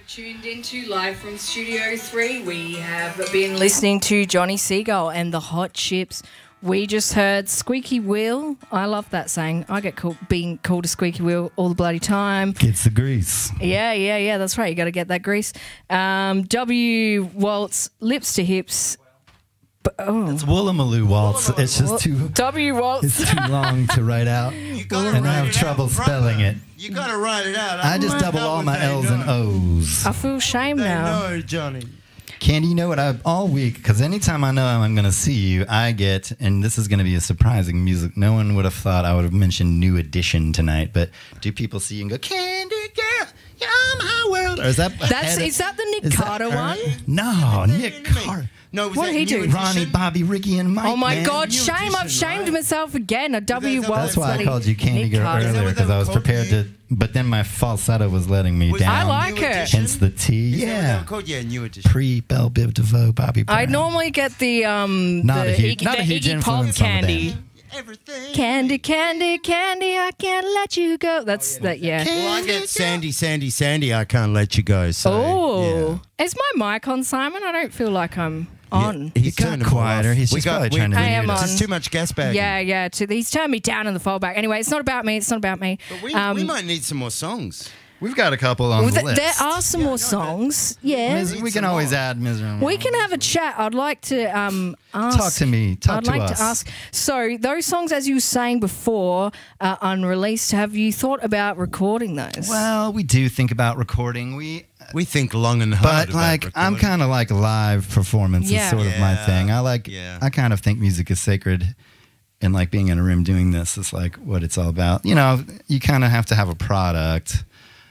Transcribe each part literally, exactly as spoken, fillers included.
Tuned into live from Studio three, we have been listening to Johnny Seagull and the Hot Chips. We just heard Squeaky Wheel. I love that saying. I get called, being called a squeaky wheel all the bloody time. Gets the grease. Yeah, yeah, yeah, that's right. You got to get that grease. Um, W. Waltz, Lips to Hips. But, oh. It's Woollamaloo Waltz. It's just too... W. Waltz. It's too long to write out. You gotta and I write have it trouble out spelling it. You got to write it out. I just double all my L's and O's. I feel shame They now. know, Johnny. Candy, you know what? I all week, because anytime I know I'm going to see you, I get, and this is going to be a surprising music. No one would have thought I would have mentioned New Edition tonight, but do people see you and go, Candy girl, you're my world? Or is that That's is that the Nick is that Carter her? one? No, Nick Carter. No, was What that did he New do? Ronnie, Edition? Bobby, Ricky, and Mike. Oh my man. God, New shame! I've Edition, shamed right? myself again. A W. that- Waltz. That's why I bloody called you Candy Nick Girl Carter. earlier, what because they I were was called? prepared You- to, but then my falsetto was letting me Was down. I like New it. Edition? Hence the T. Is that what they Yeah. were called? Yeah, New Edition. Pre-Belle Biv DeVoe, Bobby Brown. I normally get the um Not the, a huge- Iggy, not a the huge Iggy Pop influence on the candy. band. Everything. Candy, candy, candy, I can't let you go. That's that, yeah. Well, I get Sandy, Sandy, Sandy, I can't let you go. So, Oh, is my mic on, Simon? I don't feel like I'm on. Yeah, He he's got turned them all quieter. off. He's We just got- probably we- trying to I mute am us. on. Just too much gas bagging. Yeah, yeah. To, he's turned me down in the foldback. Anyway, it's not about me. It's not about me. But we, Um, we might need some more songs. We've got a couple on well, the th- list. there are some more songs. Yeah, Mis- we can some always more. add miserable. we can have a chat. I'd like to um, ask. Talk to me. Talk I'd to like us. to ask. So those songs, as you were saying before, are unreleased. Have you thought about recording those? Well, we do think about recording. We, We think long and hard. but about like, I'm recording. kind of like live performance Yeah. is sort of my Yeah. thing. I like. Yeah. I kind of think music is sacred, and like being in a room doing this is like what it's all about. You know, you kind of have to have a product.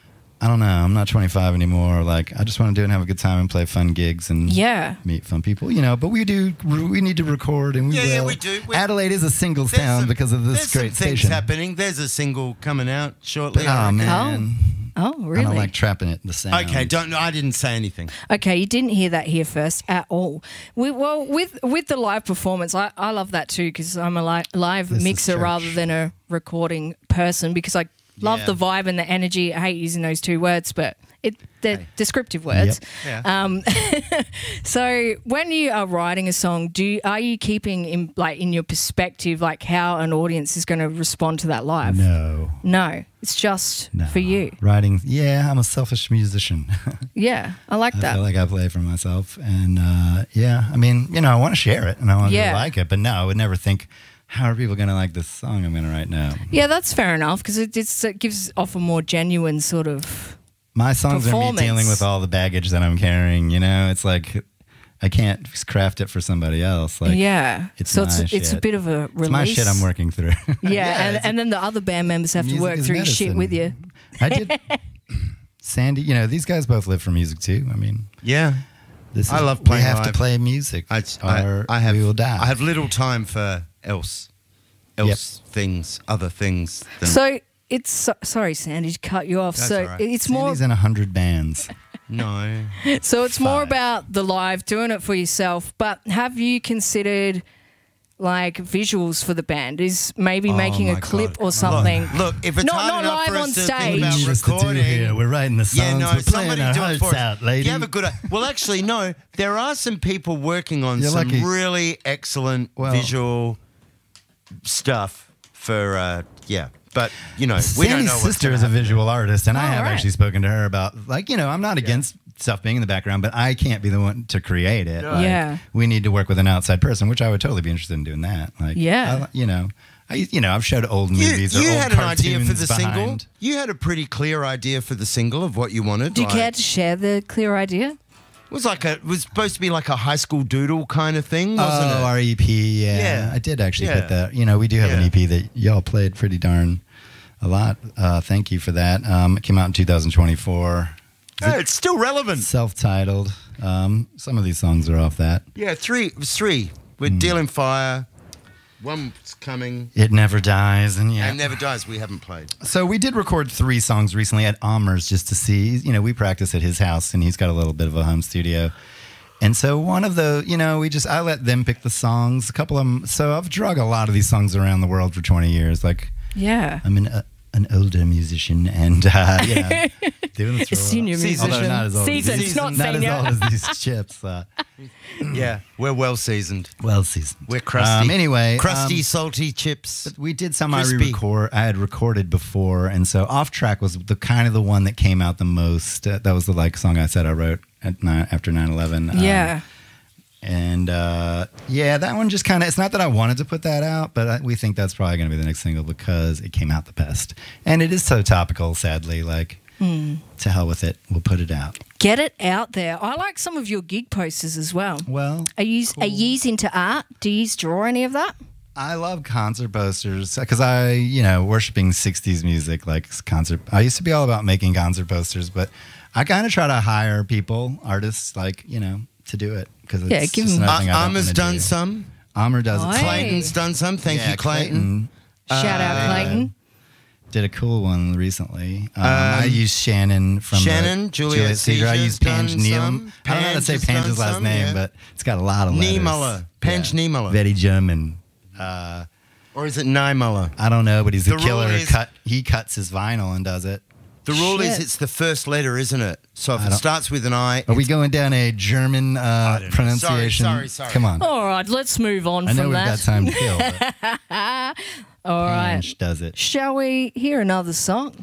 I don't know. I'm not twenty-five anymore. Like, I just want to do it and have a good time and play fun gigs and yeah. meet fun people. You know, but we do. We need to record, and we Yeah, will. yeah, we do. We- Adelaide is a singles There's town some- because of this there's great some things station. happening. There's a single coming out shortly. But, I oh reckon. man, Oh, really? I don't like trapping it in the sound. Okay, don't. I didn't say anything. Okay, you didn't hear that here first at all. We, well, with with the live performance, I, I love that too because I'm a li- live This is mixer church. rather than a recording person because I love Yeah. the vibe and the energy. I hate using those two words, but it they're descriptive words. Yeah. Um, so when you are writing a song, do you, are you keeping in like in your perspective like how an audience is going to respond to that live? No, No, it's just no. for you. Writing, yeah, I'm a selfish musician. Yeah, I like I that. feel like I play for myself, and uh, yeah, I mean, you know, I want to share it and I want Yeah. to like it, but no, I would never think, how are people going to like this song I'm going to write now? Yeah, that's fair enough because it, it's, it gives off a more genuine sort of. My songs are me Performance. dealing with all the baggage that I'm carrying. You know, it's like I can't craft it for somebody else. Like, yeah, it's so my it's it's a shit. bit of a release. it's my shit I'm working through. Yeah, and, it's a- and then the other band members have to Music work is through shit medicine. with you. I did. Sandy, you know, these guys both live for music too. I mean, Yeah. this is, I love playing We have live. to play music, I, I, or I have. we will die. I have little time for else, else things, other things. Than, So it's so, sorry, Sandy, to cut you off. That's so all right. it's more Sandy's in a hundred bands. no. so it's more Five. about the live, doing it for yourself. But have you considered like visuals for the band? Is maybe Oh making my a clip God. or something? Look, look, if it's Not- hard not enough live for us on to stage. think about Need us to do recording, here. We're writing the songs. yeah, no, We're playing somebody our do it hearts for us. out, lady. You have a good. Well, actually, no. There are some people working on You're some lucky. really excellent Well- visual stuff for. Uh, yeah, but you know, we don't Sandy's know what's sister gonna is a happen. visual artist, and I Oh, have right. actually spoken to her about, like, you know, I'm not against stuff being in the background, but I can't be the one to create it. Like, Yeah. we need to work with an outside person, which I would totally be interested in doing that. Like, Yeah. I, you know, I, you know, I've showed old You, movies. or you old had an idea for the cartoons behind. single. You had a pretty clear idea for the single of what you wanted. Do you like- care to share the clear idea? It was like a. It was supposed to be like a high school doodle kind of thing, wasn't Oh, it? our E P, yeah. Yeah. I did actually Yeah. put that. You know, we do have an Yeah. E P that y'all played pretty darn a lot. Uh, thank you for that. Um, it came out in two thousand twenty-four. Yeah, it's still relevant. Self-titled. Um, some of these songs are off that. Yeah, three. It was three. We're Hmm. dealing fire. One's coming. It Never Dies, and yeah. And Never Dies. We haven't played. So we did record three songs recently at Amers just to see, you know, we practice at his house and he's got a little bit of a home studio. And so one of the, you know, we just, I let them pick the songs, a couple of them. So I've drug a lot of these songs around the world for twenty years. Like, Yeah. I'm an, uh, an older musician and, uh, you know, Steven, that's Senior Seasoned. musician. Although not as old as Seasoned, these, not not senior. as old as these chips. Uh, Yeah, we're well seasoned. well seasoned. We're crusty. Um, anyway, crusty, um, salty chips. we did some I Crispy. re-record. I had recorded before, and so Off Track was the kind of the one that came out the most. Uh, that was the like song I said I wrote at nine, after nine eleven. Yeah. And uh, yeah, that one just kind of, it's not that I wanted to put that out, but I, we think that's probably going to be the next single because it came out the best. And it is so topical, sadly. Like, Mm. to hell with it. We'll put it out. Get it out there. I like some of your gig posters as well. Well, Are you are yous into art? Do you draw any of that? I love concert posters because I, you know, worshiping sixties music, like concert. I used to be all about making concert posters, but I kind of try to hire people, artists, like, you know, to do it because it's Yeah, give just them- another thing I don't Amber's wanna done do. some. Amber does Oh, it. hey. Clayton's done some. Thank Yeah, you, Clayton. Shout out Clayton. Did a cool one recently. Um, Um, I used Shannon from Shannon, the, Juliet Seeger. I Seizer's used Pange done Nealon. some. I don't know how to say Pange has Pange's done last some, name, yeah. but it's got a lot of letters. Niemuller. Pange Niemuller. Very German. Uh, Or is it Niemuller? I don't know, but he's a The rule killer. is- Cut. He cuts his vinyl and does it. The rule is Shit. it's the first letter, isn't it? So if I it don't- starts with an I, Are we going down a German uh, don't know. pronunciation? Sorry, sorry, sorry. Come on. All right, let's move on I know from we've that. got time to kill. But All right. Pange does it. Shall we hear another song?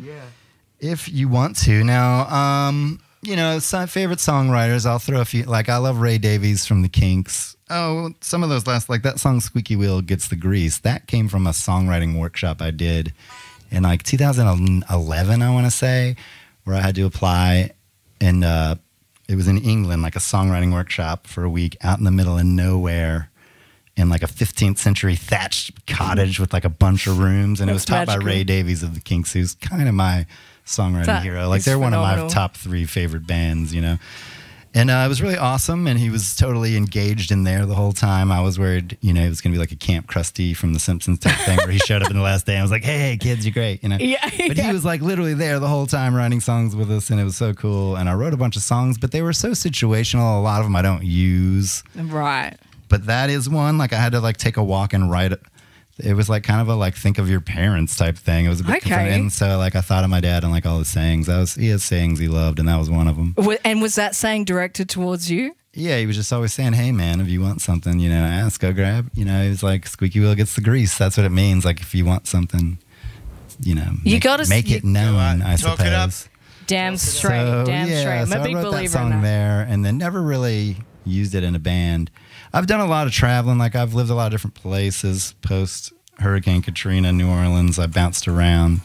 If you want to. Now, um, you know, some favorite songwriters, I'll throw a few. Like, I love Ray Davies from the Kinks. Oh, some of those last, like that song Squeaky Wheel Gets the Grease. That came from a songwriting workshop I did in like two thousand eleven, I want to say, where I had to apply. And uh, it was in England, like a songwriting workshop for a week out in the middle of nowhere in like a fifteenth century thatched cottage with like a bunch of rooms. And it was That's taught by magical. Ray Davies of the Kinks, who's kind of my songwriting That hero. Like is they're one of phenomenal. my top three favorite bands, you know. And uh, it was really awesome, and he was totally engaged in there the whole time. I was worried, you know, it was going to be like a Camp Krusty from The Simpsons type thing where he showed up in the last day and I was like, hey, hey, kids, you're great, you know. Yeah, But yeah. he was like literally there the whole time writing songs with us, and it was so cool. And I wrote a bunch of songs, but they were so situational. A lot of them I don't use. Right. But that is one, like I had to like take a walk and write it. It was like kind of a like think of your parents type thing. It was a bit Okay. different. And so like I thought of my dad and like all his sayings. That was he has sayings he loved, and that was one of them. W- And was that saying directed towards you? Yeah, he was just always saying, "Hey man, if you want something, you know, ask, go grab." You know, he was like, "Squeaky wheel gets the grease." That's what it means. Like if you want something, you know, You make, gotta s- make it you- known. Go on, I talk suppose. it up. Damn straight. So, damn yeah, straight. I'm so a big I wrote that believer in song that. there, and then never really used it in a band. I've done a lot of traveling. Like I've lived a lot of different places post Hurricane Katrina, New Orleans. I bounced around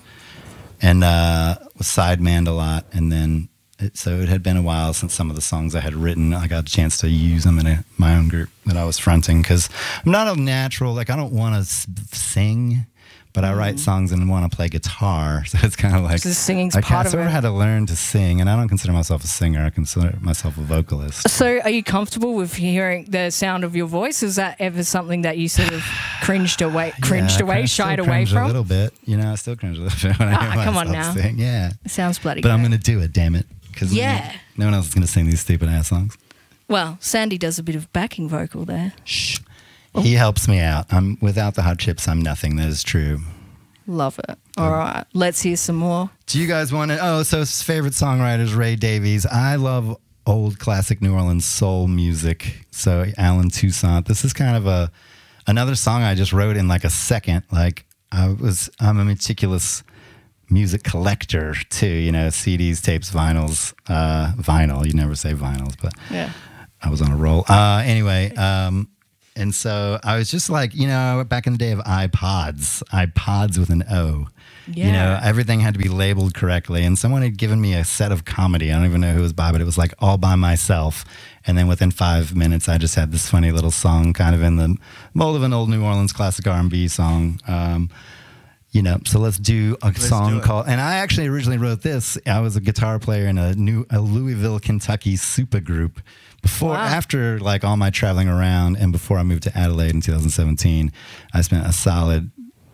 and uh, was sidemanned a lot, and then it, so it had been a while since some of the songs I had written. I got a chance to use them in a, my own group that I was fronting because I'm not a natural. Like I don't want to s- sing. But I write songs and want to play guitar, so it's kind of like So the singing's I part of sort of it. had to learn to sing, and I don't consider myself a singer. I consider myself a vocalist. So, are you comfortable with hearing the sound of your voice? Is that ever something that you sort of cringed away, cringed Yeah, I away, kinda shied still away cringe from? a little bit. You know, I still cringe a little bit when I Ah, hear come on myself now. sing. Yeah, Sounds bloody but I'm great. going to do it. Damn it, because Yeah. no one else is going to sing these stupid ass songs. Well, Sandy does a bit of backing vocal there. Shh. He helps me out. I'm without the hot chips. I'm nothing. That is true. Love it. All right, let's hear some more. Do you guys want to? Oh, so his favorite songwriters, Ray Davies. I love old classic New Orleans soul music. So Alan Toussaint. This is kind of a another song I just wrote in like a second. Like I was, I'm a meticulous music collector too. You know, C Ds, tapes, vinyls, uh, vinyl. You never say vinyls, but Yeah. I was on a roll. Uh, anyway, um, and so I was just like, you know, back in the day of iPods, iPods with an O. You know, Yeah. everything had to be labeled correctly. And someone had given me a set of comedy. I don't even know who it was by, but it was like all by myself. And then within five minutes, I just had this funny little song kind of in the mold of an old New Orleans classic R and B song. Um, you know, so let's do a song do it. called, and I actually originally wrote this. I was a guitar player in a new a Louisville, Kentucky supergroup. Before, Wow. after like all my traveling around, and before I moved to Adelaide in two thousand seventeen, I spent a solid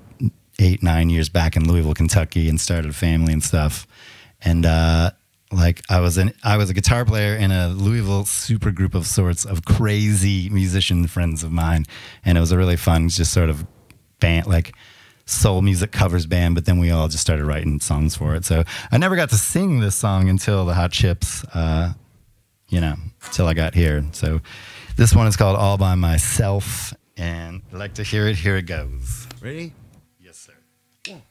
eight, nine years back in Louisville, Kentucky, and started a family and stuff. And uh, like I was an I was a guitar player in a Louisville super group of sorts of crazy musician friends of mine, and it was a really fun, just sort of band like soul music covers band, but then we all just started writing songs for it. So I never got to sing this song until the Hot Chips, uh, you know, till I got here. So this one is called All By Myself, and I'd like to hear it. Here it goes. Ready? Yes, sir.